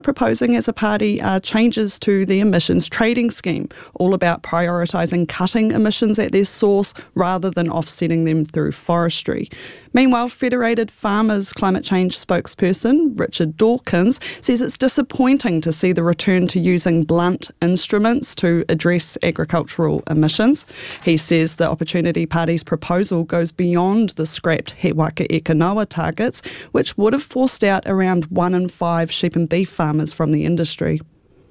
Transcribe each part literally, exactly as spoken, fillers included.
proposing as a party are changes to the emissions trading scheme, all about prioritising cutting emissions at their source rather than offsetting them through forestry. Meanwhile, Federated Farmers climate change spokesperson Richard Dawkins says it's disappointing to see the return to using blunt instruments to address agricultural emissions. He says the Opportunity Party's proposal goes beyond the scrapped He Waka Eka Noa targets, which would have forced out around one in five sheep and beef farmers from the industry.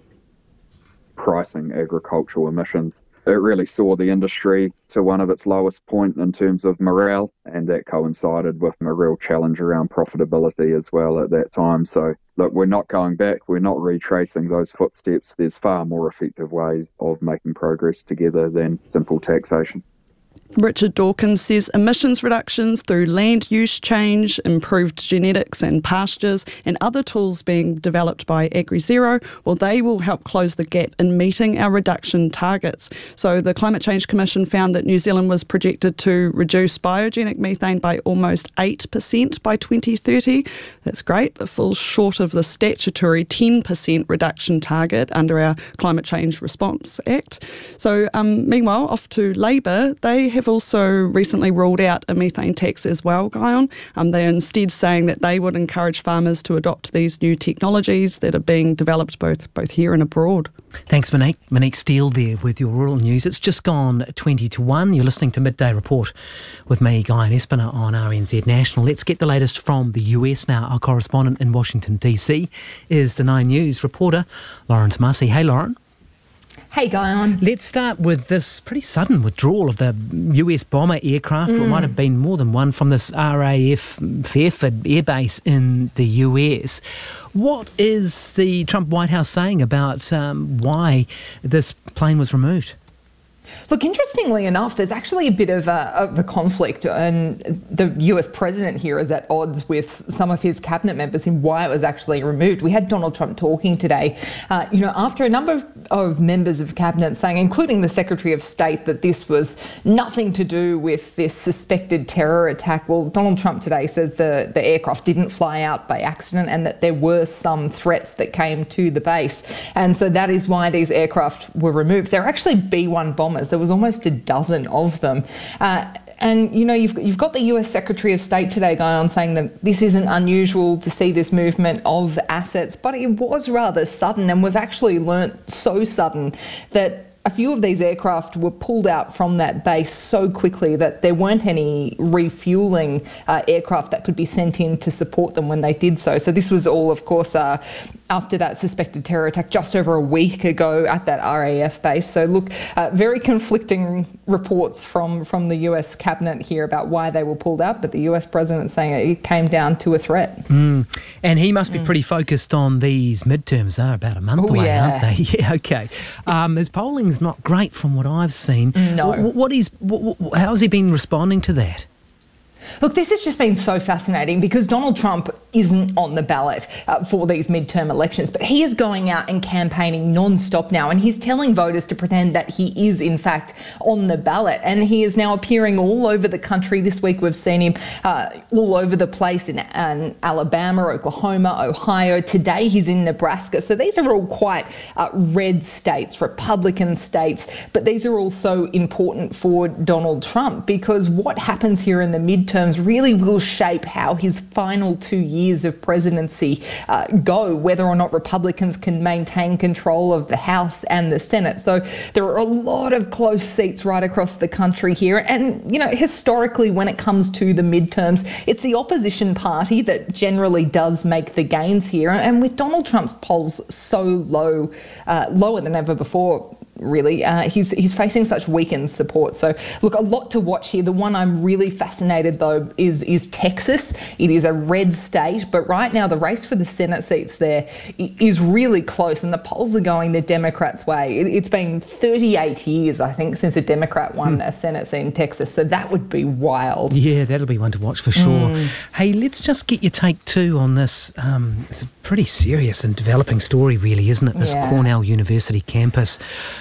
Pricing agricultural emissions, it really saw the industry to one of its lowest point in terms of morale, and that coincided with a real challenge around profitability as well at that time. So look, we're not going back, we're not retracing those footsteps. There's far more effective ways of making progress together than simple taxation. Richard Dawkins says emissions reductions through land use change, improved genetics and pastures, and other tools being developed by AgriZero, well, they will help close the gap in meeting our reduction targets. So the Climate Change Commission found that New Zealand was projected to reduce biogenic methane by almost eight percent by twenty thirty. That's great, but falls short of the statutory ten percent reduction target under our Climate Change Response Act. So um, meanwhile, off to Labour, they have also recently ruled out a methane tax as well, Guyon. Um, they're instead saying that they would encourage farmers to adopt these new technologies that are being developed both both here and abroad. Thanks, Monique. Monique Steele there with your rural news. It's just gone twenty to one. You're listening to Midday Report with me, Guyon Espiner, on R N Z National. Let's get the latest from the U S now. Our correspondent in Washington, D C is the Nine News reporter, Lauren Tomasi. Hey, Lauren. Hey, Guyon. Let's start with this pretty sudden withdrawal of the U S bomber aircraft, mm. or it might have been more than one, from this R A F Fairford Air Base in the U S. What is the Trump White House saying about um, why this plane was removed? Look, interestingly enough, there's actually a bit of a, of a conflict, and the U S president here is at odds with some of his cabinet members in why it was actually removed. We had Donald Trump talking today, uh, you know, after a number of, of members of cabinet saying, including the Secretary of State, that this was nothing to do with this suspected terror attack. Well, Donald Trump today says the, the aircraft didn't fly out by accident and that there were some threats that came to the base. And so that is why these aircraft were removed. They're actually B one bombers. There was almost a dozen of them. Uh, and, you know, you've, you've got the U S Secretary of State today, Guyon, saying that this isn't unusual to see this movement of assets, but it was rather sudden, and we've actually learnt so sudden that a few of these aircraft were pulled out from that base so quickly that there weren't any refuelling uh, aircraft that could be sent in to support them when they did so. So this was all, of course, uh, after that suspected terror attack just over a week ago at that R A F base. So look, uh, very conflicting reports from, from the U S cabinet here about why they were pulled out, but the U S president saying it came down to a threat. Mm. And he must be mm. pretty focused on these midterms. They're about a month oh, away, yeah. aren't they? Yeah, okay. Um, his polling's not great from what I've seen. No. What, what is, what, how has he been responding to that? Look, this has just been so fascinating because Donald Trump isn't on the ballot uh, for these midterm elections, but he is going out and campaigning non-stop now, and he's telling voters to pretend that he is in fact on the ballot, and he is now appearing all over the country. This week we've seen him uh, all over the place in, in Alabama, Oklahoma, Ohio. Today he's in Nebraska. So these are all quite uh, red states, Republican states, but these are also important for Donald Trump because what happens here in the midterms really will shape how his final two years of presidency uh, go, whether or not Republicans can maintain control of the House and the Senate. So there are a lot of close seats right across the country here. And, you know, historically, when it comes to the midterms, it's the opposition party that generally does make the gains here. And with Donald Trump's polls so low, uh, lower than ever before, really, uh, he's he's facing such weakened support. So look, a lot to watch here. The one I'm really fascinated though is is Texas. It is a red state, but right now the race for the Senate seats there is really close, and the polls are going the Democrats' way. It, it's been thirty-eight years, I think, since a Democrat won hmm. a Senate seat in Texas. So that would be wild. Yeah, that'll be one to watch for sure. Mm. Hey, let's just get your take too on this. Um, it's a pretty serious and developing story, really, isn't it? This yeah. Cornell University campus.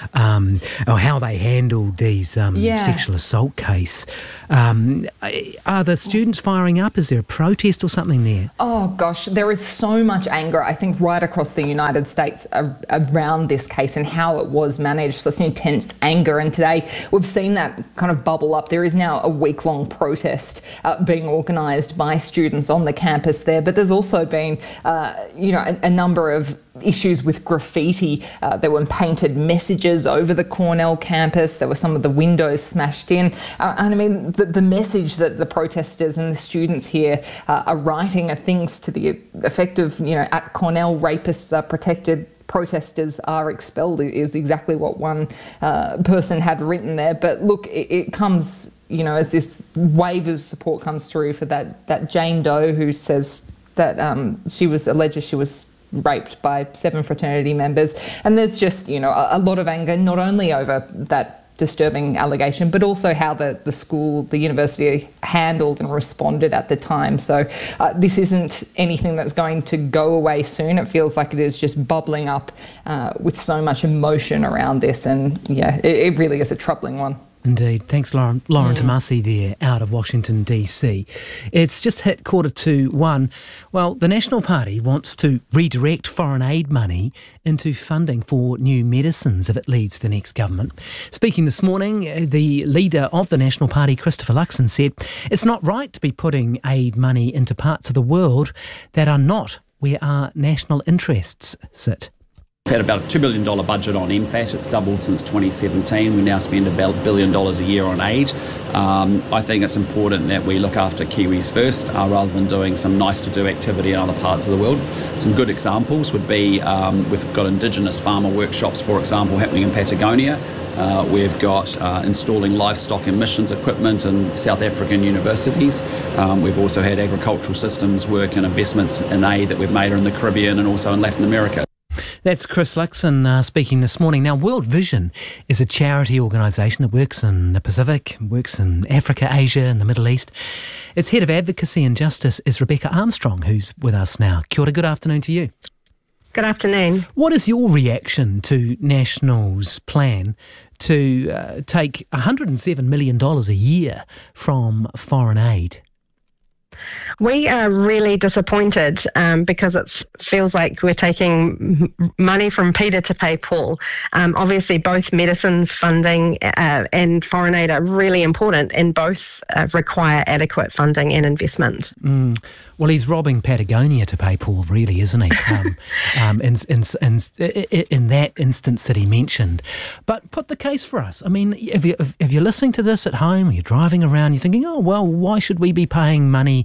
um, or how they handled these um, Yeah. sexual assault case. Um, are the students firing up? Is there a protest or something there? Oh gosh, there is so much anger, I think, right across the United States a- around this case and how it was managed. Such intense anger, and today we've seen that kind of bubble up. There is now a week-long protest uh, being organised by students on the campus there, but there's also been, uh, you know, a, a number of issues with graffiti. Uh, there were painted messages over the Cornell campus. There were some of the windows smashed in. Uh, and I mean, the, the message that the protesters and the students here uh, are writing are things to the effect of, you know, at Cornell, rapists are protected, protesters are expelled, is exactly what one uh, person had written there. But look, it, it comes, you know, as this wave of support comes through for that, that Jane Doe who says that um, she was alleged she was raped by seven fraternity members. And there's just, you know, a, a lot of anger, not only over that disturbing allegation, but also how the, the school, the university handled and responded at the time. So uh, this isn't anything that's going to go away soon. It feels like it is just bubbling up uh, with so much emotion around this. And yeah, it, it really is a troubling one. Indeed. Thanks, Lauren. Lauren Mm. Tomasi there out of Washington, D C. It's just hit quarter to one. Well, the National Party wants to redirect foreign aid money into funding for new medicines if it leads the next government. Speaking this morning, the leader of the National Party, Christopher Luxon, said it's not right to be putting aid money into parts of the world that are not where our national interests sit. We've had about a two billion dollars budget on N FAT. It's doubled since twenty seventeen. We now spend about a billion dollars a year on aid. Um, I think it's important that we look after Kiwis first uh, rather than doing some nice-to-do activity in other parts of the world. Some good examples would be um, we've got Indigenous farmer workshops, for example, happening in Patagonia. Uh, we've got uh, installing livestock emissions equipment in South African universities. Um, we've also had agricultural systems work and investments in aid that we've made in the Caribbean and also in Latin America. That's Chris Luxon uh, speaking this morning. Now, World Vision is a charity organisation that works in the Pacific, works in Africa, Asia and the Middle East. Its head of advocacy and justice is Rebecca Armstrong, who's with us now. Kia ora, good afternoon to you. Good afternoon. What is your reaction to National's plan to uh, take one hundred seven million dollars a year from foreign aid? We are really disappointed um, because it feels like we're taking m- money from Peter to pay Paul. Um, obviously, both medicines funding uh, and foreign aid are really important, and both uh, require adequate funding and investment. Mm. Well, he's robbing Patagonia to pay Paul, really, isn't he? Um, um, in, in, in, in that instance that he mentioned. But put the case for us. I mean, if, you, if, if you're listening to this at home, or you're driving around, you're thinking, oh, well, why should we be paying money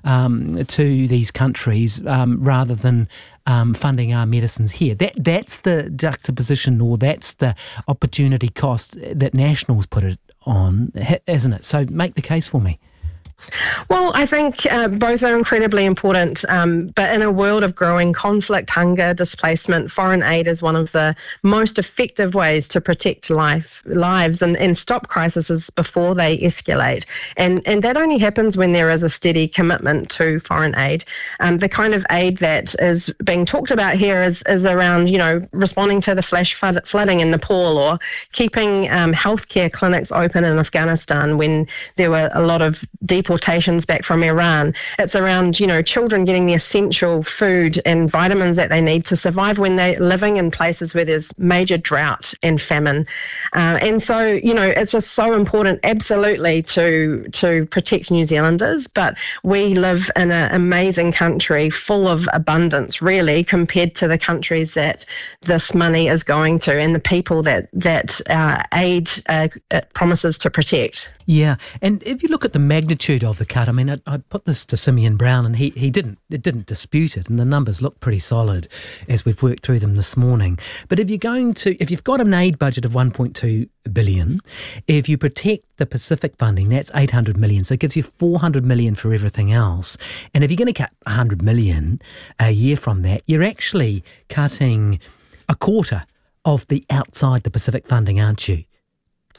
um, to these countries um, rather than um, funding our medicines here? That That's the juxtaposition, or that's the opportunity cost that Nationals put it on, isn't it? So make the case for me. Well, I think uh, both are incredibly important, um, but in a world of growing conflict, hunger, displacement, foreign aid is one of the most effective ways to protect life, lives and, and stop crises before they escalate. And, and that only happens when there is a steady commitment to foreign aid. Um, the kind of aid that is being talked about here is, is around, you know, responding to the flash flood, flooding in Nepal, or keeping um, healthcare clinics open in Afghanistan when there were a lot of deportations back from Iran. It's around, you know, children getting the essential food and vitamins that they need to survive when they're living in places where there's major drought and famine. Uh, and so, you know, it's just so important, absolutely, to to protect New Zealanders. But we live in an amazing country full of abundance, really, compared to the countries that this money is going to and the people that, that uh, aid uh, promises to protect. Yeah, and if you look at the magnitude of the cut, I mean, I, I put this to Simeon Brown, and he, he didn't it didn't dispute it, and the numbers look pretty solid as we've worked through them this morning. But if you're going to, if you've got an aid budget of one point two billion, if you protect the Pacific funding, that's eight hundred million, so it gives you four hundred million for everything else. And if you're going to cut one hundred million a year from that, you're actually cutting a quarter of the outside the Pacific funding, aren't you?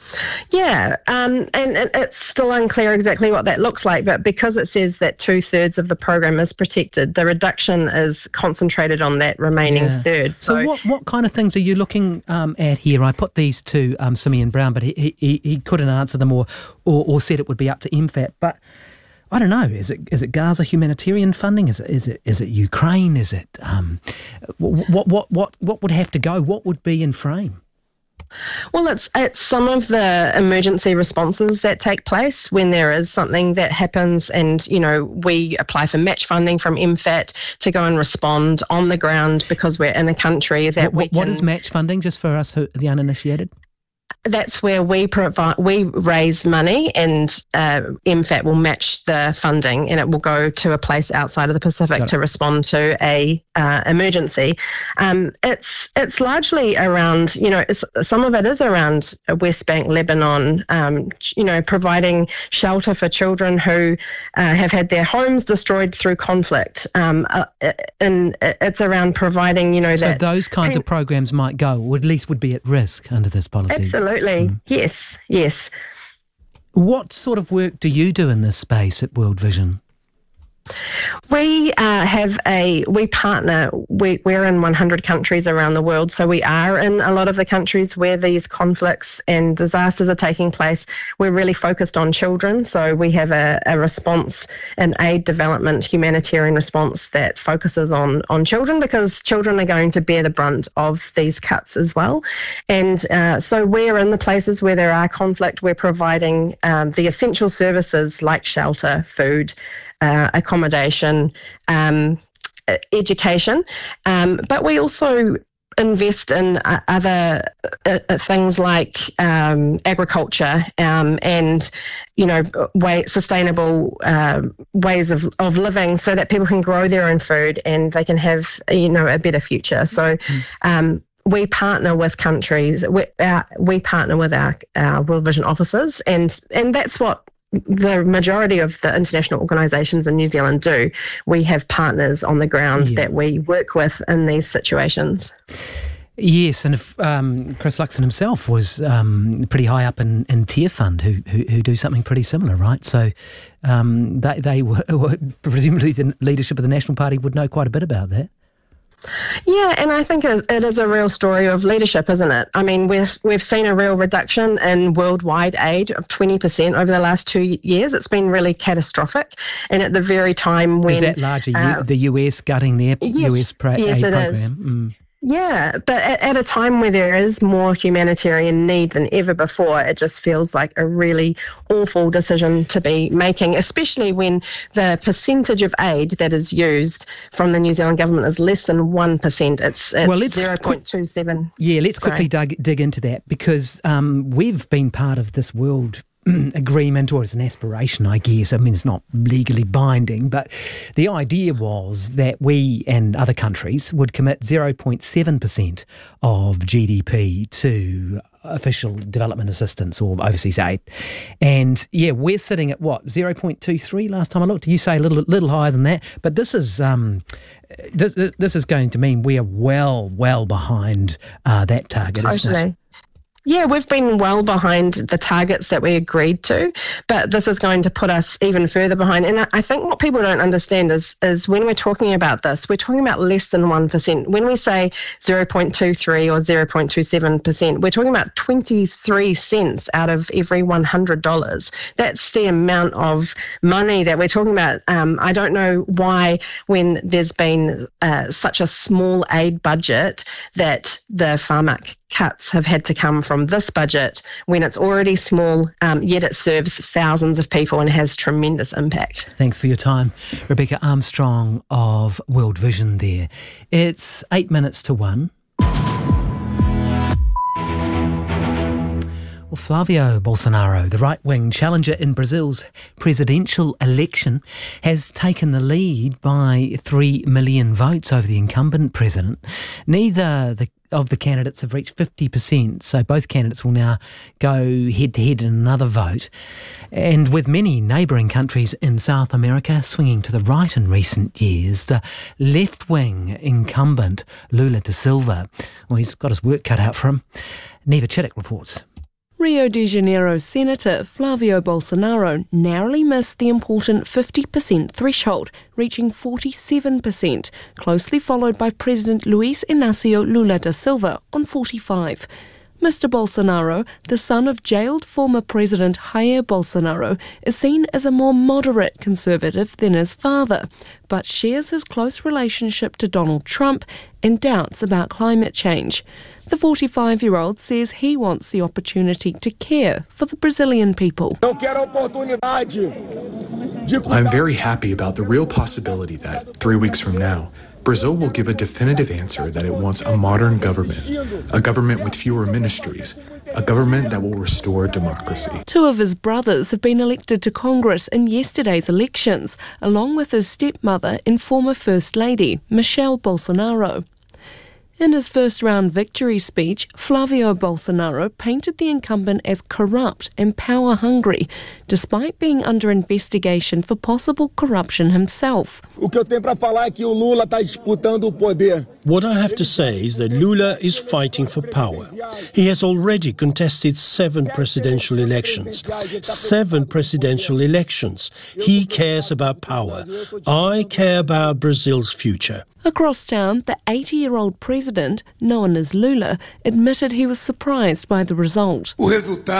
Yeah, um, and, and it's still unclear exactly what that looks like, but because it says that two-thirds of the program is protected, the reduction is concentrated on that remaining Yeah. third. So, so what, what kind of things are you looking um, at here? I put these to um, Simeon Brown, but he, he, he couldn't answer them or, or, or said it would be up to M FAT. But I don't know, is it is it Gaza humanitarian funding? Is it is it is it Ukraine? Is it um, what what what what would have to go? What would be in frame? Well, it's it's some of the emergency responses that take place when there is something that happens, and you know we apply for match funding from M FAT to go and respond on the ground because we're in a country that what, we what, can. What is match funding, just for us who the uninitiated? That's where we provide, we raise money, and uh, M FAT will match the funding, and it will go to a place outside of the Pacific to respond to a uh, emergency. Um, it's it's largely around, you know, it's, some of it is around West Bank, Lebanon, um, you know, providing shelter for children who uh, have had their homes destroyed through conflict, um, uh, and it's around providing, you know, so that. So those kinds of programs might go, or at least would be at risk under this policy. Absolutely. Mm. Yes, yes. What sort of work do you do in this space at World Vision? We uh, have a, we partner, we, we're in one hundred countries around the world, so we are in a lot of the countries where these conflicts and disasters are taking place. We're really focused on children, so we have a, a response, an aid development humanitarian response that focuses on, on children, because children are going to bear the brunt of these cuts as well. And uh, so we're in the places where there are conflict, we're providing um, the essential services like shelter, food, uh, accommodation, um, education, um, but we also invest in uh, other uh, things like um, agriculture um, and, you know, way, sustainable uh, ways of, of living, so that people can grow their own food and they can have, you know, a better future. So um, we partner with countries, we, uh, we partner with our, our World Vision officers, and, and that's what the majority of the international organisations in New Zealand do. We have partners on the ground yeah. that we work with in these situations. Yes, and if um, Chris Luxon himself was um, pretty high up in, in Tier Fund, who, who who do something pretty similar, right? So um, they, they were, were, presumably the leadership of the National Party would know quite a bit about that. Yeah, and I think it is a real story of leadership, isn't it? I mean, we've, we've seen a real reduction in worldwide aid of twenty percent over the last two years. It's been really catastrophic. And at the very time when... Is that largely uh, the U S gutting their yes, U S pra- yes, aid it program? Is. Mm. Yeah, but at, at a time where there is more humanitarian need than ever before, it just feels like a really awful decision to be making, especially when the percentage of aid that is used from the New Zealand government is less than one percent. It's, it's well, zero point two seven. Yeah, let's Sorry. quickly dig, dig into that, because um, we've been part of this world agreement, or it's an aspiration, I guess. I mean, it's not legally binding, but the idea was that we and other countries would commit zero point seven percent of G D P to official development assistance or overseas aid. And yeah, we're sitting at what, zero point two three last time I looked? You say a little little higher than that, but this is um, this this is going to mean we are well, well behind uh, that target, totally. Isn't it? Yeah, we've been well behind the targets that we agreed to, but this is going to put us even further behind. And I think what people don't understand is, is when we're talking about this, we're talking about less than one percent. When we say zero point two three or zero point two seven percent, we're talking about twenty-three cents out of every one hundred dollars. That's the amount of money that we're talking about. Um, I don't know why, when there's been uh, such a small aid budget, that the Pharmac cuts have had to come from this budget when it's already small, um, yet it serves thousands of people and has tremendous impact. Thanks for your time, Rebecca Armstrong of World Vision there. It's eight minutes to one. Well, Flavio Bolsonaro, the right-wing challenger in Brazil's presidential election, has taken the lead by three million votes over the incumbent president. Neither the of the candidates have reached fifty percent, so both candidates will now go head-to-head in another vote. And with many neighbouring countries in South America swinging to the right in recent years, the left-wing incumbent Lula da Silva, well, he's got his work cut out for him. Neva Chittick reports. Rio de Janeiro Senator Flavio Bolsonaro narrowly missed the important fifty percent threshold, reaching forty-seven percent, closely followed by President Luiz Inácio Lula da Silva on forty-five. Mister Bolsonaro, the son of jailed former President Jair Bolsonaro, is seen as a more moderate conservative than his father, but shares his close relationship to Donald Trump and doubts about climate change. The forty-five-year-old says he wants the opportunity to care for the Brazilian people. I'm very happy about the real possibility that, three weeks from now, Brazil will give a definitive answer that it wants a modern government, a government with fewer ministries, a government that will restore democracy. Two of his brothers have been elected to Congress in yesterday's elections, along with his stepmother and former First Lady, Michelle Bolsonaro. In his first-round victory speech, Flavio Bolsonaro painted the incumbent as corrupt and power-hungry, despite being under investigation for possible corruption himself. What I have to say is that Lula is fighting for power. He has already contested seven presidential elections. Seven presidential elections. He cares about power. I care about Brazil's future. Across town, the eighty-year-old president, known as Lula, admitted he was surprised by the result. The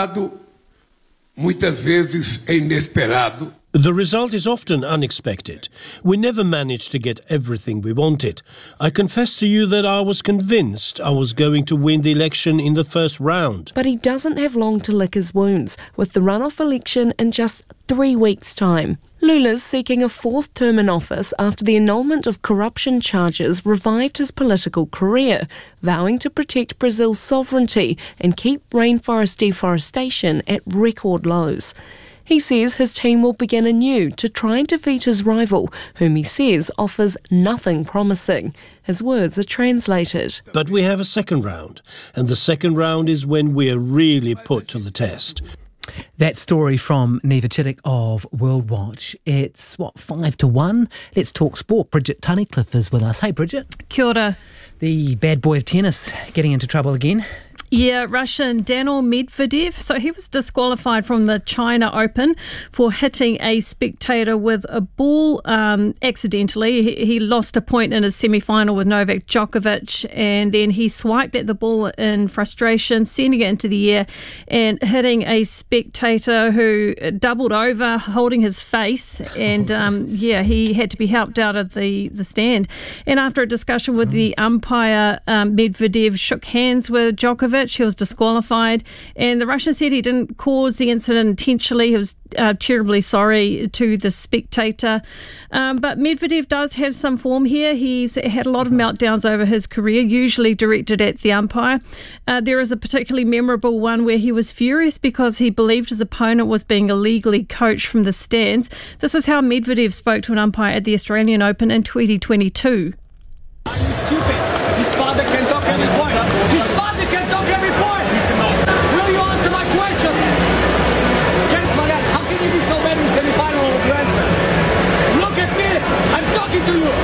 result is often unexpected. We never managed to get everything we wanted. I confess to you that I was convinced I was going to win the election in the first round. But he doesn't have long to lick his wounds, with the runoff election in just three weeks' time. Lula's seeking a fourth term in office after the annulment of corruption charges revived his political career, vowing to protect Brazil's sovereignty and keep rainforest deforestation at record lows. He says his team will begin anew to try and defeat his rival, whom he says offers nothing promising. His words are translated. But we have a second round, and the second round is when we are really put to the test. That story from Neva Chittick of World Watch. It's, what, five to one? Let's talk sport. Bridget Tunnicliffe is with us. Hey, Bridget. Kia ora. The bad boy of tennis getting into trouble again. Yeah, Russian Daniil Medvedev. So he was disqualified from the China Open for hitting a spectator with a ball um, accidentally. He, he lost a point in his semi-final with Novak Djokovic, and then he swiped at the ball in frustration, sending it into the air and hitting a spectator who doubled over, holding his face. And um, yeah, he had to be helped out of the, the stand. And after a discussion with the umpire, um, Medvedev shook hands with Djokovic. He was disqualified, and the Russian said he didn't cause the incident intentionally. He was uh, terribly sorry to the spectator. Um, but Medvedev does have some form here. He's had a lot of meltdowns over his career, usually directed at the umpire. Uh, there is a particularly memorable one where he was furious because he believed his opponent was being illegally coached from the stands. This is how Medvedev spoke to an umpire at the Australian Open in twenty twenty-two. He's stupid. His father can talk every point. His father can talk every point. Will you answer my question? Can, my God, how can you be so bad in semi-final of Grand Slam? Look at me. I'm talking to you.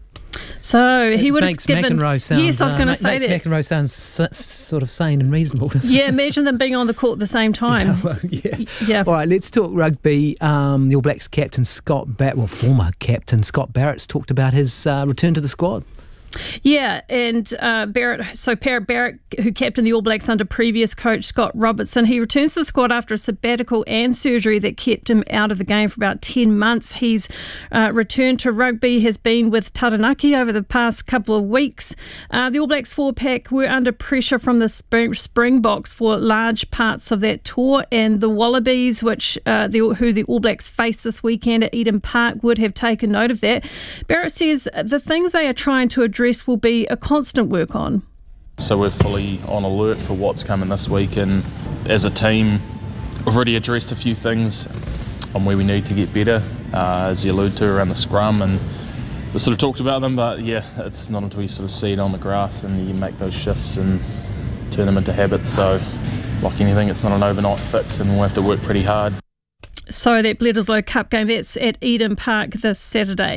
So he would have makes given. McEnroe sound, yes, I was going to uh, say makes that. McEnroe sounds s- sort of sane and reasonable. Yeah, imagine them being on the court at the same time. Yeah, well, yeah. yeah. All right, let's talk rugby. Um, the All Blacks captain Scott Barrett, well, former captain Scott Barrett's talked about his uh, return to the squad. Yeah, and uh, Barrett, so Parrot Barrett, who captained the All Blacks under previous coach Scott Robertson, he returns to the squad after a sabbatical and surgery that kept him out of the game for about ten months. He's uh, returned to rugby, has been with Taranaki over the past couple of weeks. Uh, the All Blacks four-pack were under pressure from the Spring- Springboks for large parts of that tour, and the Wallabies, which uh, the, who the All Blacks face this weekend at Eden Park, would have taken note of that. Barrett says the things they are trying to address will be a constant work on. So we're fully on alert for what's coming this week, and as a team we've already addressed a few things on where we need to get better, uh, as you allude to around the scrum, and we sort of talked about them, but yeah, it's not until you sort of see it on the grass and you make those shifts and turn them into habits. So like anything, it's not an overnight fix, and we'll have to work pretty hard. So that Bledisloe Cup game, that's at Eden Park this Saturday.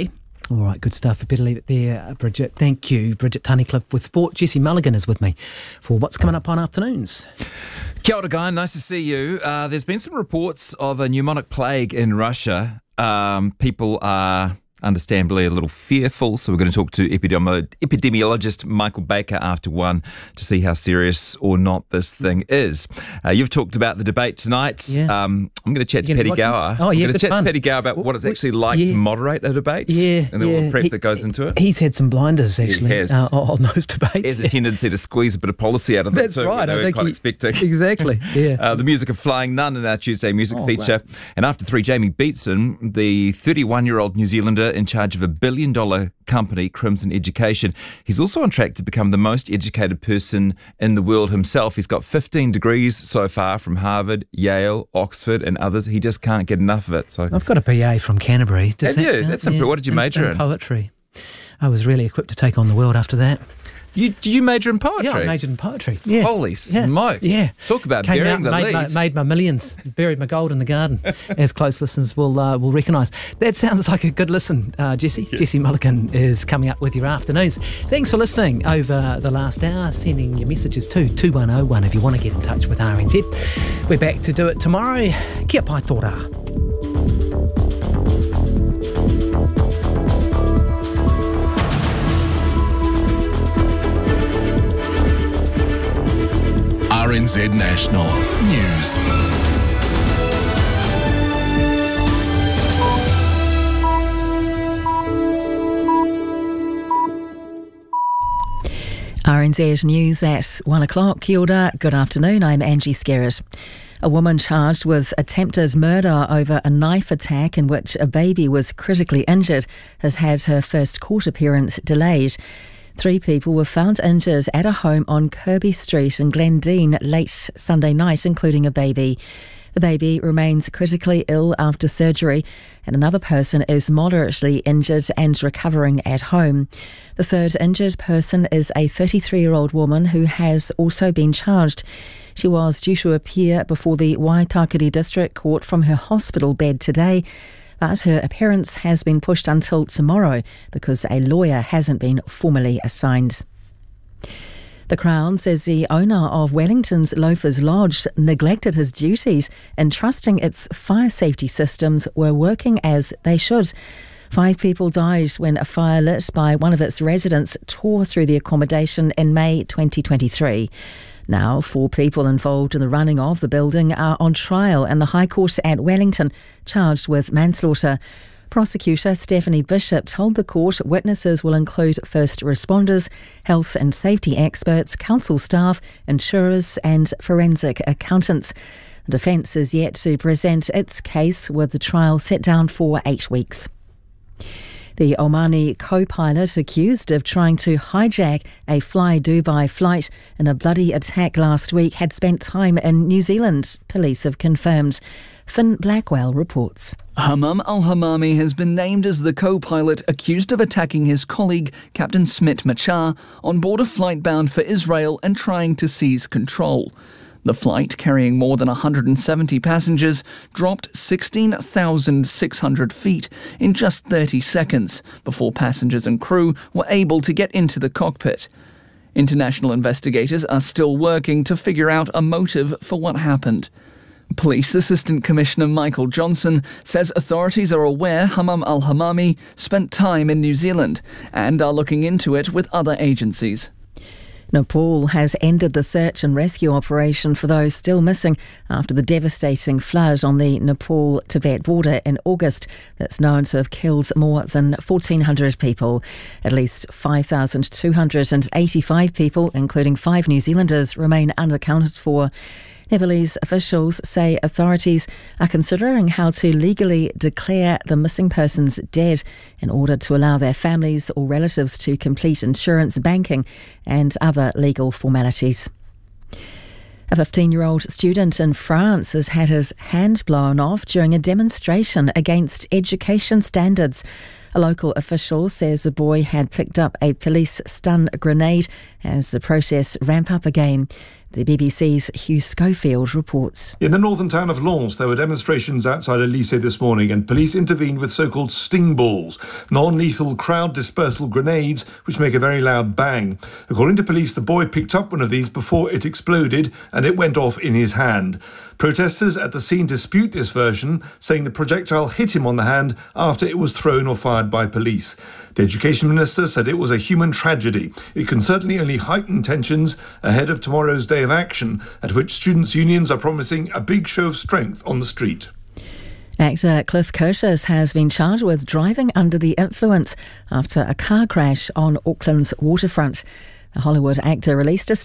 All right, good stuff. We better leave it there, Bridget. Thank you. Bridget Tunnicliffe with Sport. Jesse Mulligan is with me for what's coming up on Afternoons. Kia ora, Guy. Nice to see you. Uh, there's been some reports of a pneumonic plague in Russia. Um, people are understandably a little fearful, so we're going to talk to epidemi- epidemiologist Michael Baker after one to see how serious or not this thing is. Uh, you've talked about the debate tonight. Yeah. Um, I'm going to chat You're to Paddy watching? Gower. Oh, yeah, I'm going to chat fun. to Paddy Gower about what it's actually like yeah. to moderate a debate. Yeah, and then yeah. all the prep he, that goes into it. He's had some blinders, actually, He has. uh, on those debates. He has a tendency to squeeze a bit of policy out of it. That's too, right. You know, I we're think quite he, expecting. Exactly, yeah. Uh, the music of Flying Nun in our Tuesday music Oh, feature. wow. And after three, Jamie Beatson, the thirty-one-year-old New Zealander in charge of a billion-dollar company, Crimson Education. He's also on track to become the most educated person in the world himself. He's got fifteen degrees so far from Harvard, Yale, Oxford and others. He just can't get enough of it. So I've got a B A from Canterbury. Does Have that you? count? That's imp- what did you major in? in? Poetry. I was really equipped to take on the world after that. You, did you major in poetry? Yeah, I majored in poetry. Yeah. Holy yeah. smoke. Yeah. Talk about Came burying out, the made lead. my, made my millions, buried my gold in the garden, as close listeners will uh, will recognise. That sounds like a good listen, uh, Jesse. Yeah. Jesse Mulligan is coming up with your afternoons. Thanks for listening over the last hour, sending your messages to two one oh one if you want to get in touch with R N Z. We're back to do it tomorrow. Kia pai tōra. R N Z National News. R N Z News at one o'clock. Kia ora, good afternoon, I'm Angie Skerritt. A woman charged with attempted murder over a knife attack in which a baby was critically injured has had her first court appearance delayed. Three people were found injured at a home on Kirby Street in Glendine late Sunday night, including a baby. The baby remains critically ill after surgery, and another person is moderately injured and recovering at home. The third injured person is a thirty-three-year-old woman who has also been charged. She was due to appear before the Waitakere District Court from her hospital bed today, but her appearance has been pushed until tomorrow because a lawyer hasn't been formally assigned. The Crown says the owner of Wellington's Loafers Lodge neglected his duties in trusting its fire safety systems were working as they should. Five people died when a fire lit by one of its residents tore through the accommodation in May twenty twenty-three. Now, four people involved in the running of the building are on trial in the High Court at Wellington, charged with manslaughter. Prosecutor Stephanie Bishop told the court witnesses will include first responders, health and safety experts, council staff, insurers and forensic accountants. The defence is yet to present its case, with the trial set down for eight weeks. The Omani co-pilot accused of trying to hijack a Fly Dubai flight in a bloody attack last week had spent time in New Zealand, police have confirmed. Finn Blackwell reports. Hammam al-Hamami has been named as the co-pilot accused of attacking his colleague, Captain Smit Machar, on board a flight bound for Israel and trying to seize control. The flight, carrying more than one hundred seventy passengers, dropped sixteen thousand six hundred feet in just thirty seconds before passengers and crew were able to get into the cockpit. International investigators are still working to figure out a motive for what happened. Police Assistant Commissioner Michael Johnson says authorities are aware Hammam al-Hamami spent time in New Zealand and are looking into it with other agencies. Nepal has ended the search and rescue operation for those still missing after the devastating flood on the Nepal-Tibet border in August that's known to have killed more than fourteen hundred people. At least five thousand two hundred eighty-five people, including five New Zealanders, remain unaccounted for. Nepalese officials say authorities are considering how to legally declare the missing persons dead in order to allow their families or relatives to complete insurance, banking and other legal formalities. A fifteen-year-old student in France has had his hand blown off during a demonstration against education standards. A local official says the boy had picked up a police stun grenade as the protests ramp up again. The B B C's Hugh Schofield reports. In the northern town of Lens, there were demonstrations outside a lycée this morning, and police intervened with so-called sting balls, non-lethal crowd dispersal grenades, which make a very loud bang. According to police, the boy picked up one of these before it exploded, and it went off in his hand. Protesters at the scene dispute this version, saying the projectile hit him on the hand after it was thrown or fired by police. The Education Minister said it was a human tragedy. It can certainly only heighten tensions ahead of tomorrow's day of action, at which students' unions are promising a big show of strength on the street. Actor Cliff Curtis has been charged with driving under the influence after a car crash on Auckland's waterfront. The Hollywood actor released a